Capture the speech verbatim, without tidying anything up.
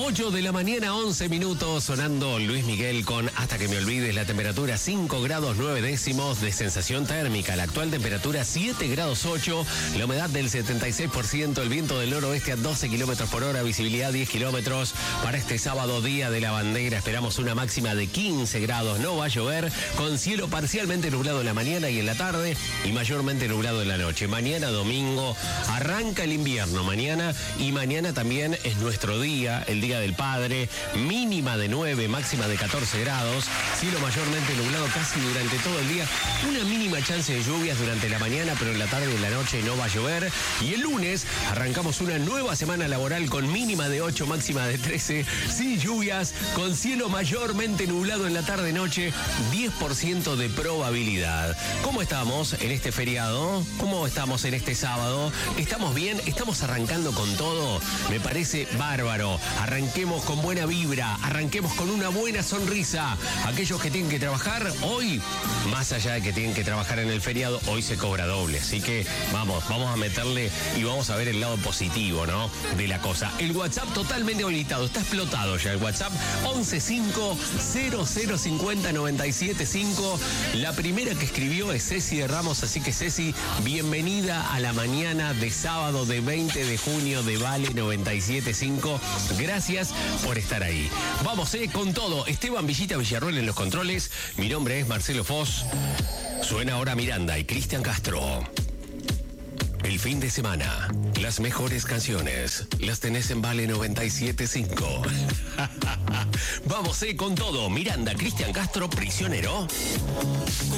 ocho de la mañana, once minutos, sonando Luis Miguel con Hasta que me olvides. La temperatura cinco grados nueve décimos de sensación térmica. La actual temperatura siete grados ocho. La humedad del setenta y seis por ciento. El viento del noroeste a doce kilómetros por hora. Visibilidad diez kilómetros. Para este sábado, día de la bandera, esperamos una máxima de quince grados. No va a llover, con cielo parcialmente nublado en la mañana y en la tarde y mayormente nublado en la noche. Mañana domingo arranca el invierno. Mañana y mañana también es nuestro día, el Día del Padre. Mínima de nueve, máxima de catorce grados. Cielo mayormente nublado casi durante todo el día. Una mínima chance de lluvias durante la mañana, pero en la tarde y en la noche no va a llover. Y el lunes arrancamos una nueva semana laboral con mínima de ocho, máxima de trece. Sin lluvias, con cielo mayormente nublado en la tarde-noche. diez por ciento de probabilidad. ¿Cómo estamos en este feriado? ¿Cómo estamos en este sábado? ¿Estamos bien? ¿Estamos arrancando con todo? Me parece bárbaro. Arranquemos con buena vibra, arranquemos con una buena sonrisa. Aquellos que tienen que trabajar hoy, más allá de que tienen que trabajar en el feriado, hoy se cobra doble. Así que vamos, vamos a meterle y vamos a ver el lado positivo, ¿no? De la cosa. El WhatsApp totalmente habilitado, está explotado ya el WhatsApp. once cinco cero cero cincuenta noventa y siete cinco. La primera que escribió es Ceci de Ramos, así que Ceci, bienvenida a la mañana de sábado de veinte de junio de Vale noventa y siete cinco. Gracias por estar ahí. Vamos, eh, con todo. Esteban Villita Villarroel en los controles. Mi nombre es Marcelo Foz. Suena ahora Miranda y Cristian Castro. El fin de semana, las mejores canciones las tenés en Vale noventa y siete cinco. Vamos, eh, con todo. Miranda, Cristian Castro, Prisionero.